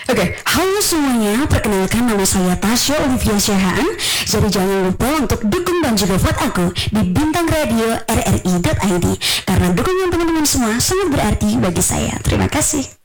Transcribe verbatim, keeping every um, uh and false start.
Oke, halo semuanya, perkenalkan nama saya Tasya Olivia Syahaan. Jadi jangan lupa untuk dukung dan juga vote aku di bintang radio r r i dot i d karena dukungan teman-teman semua sangat berarti bagi saya. Terima kasih.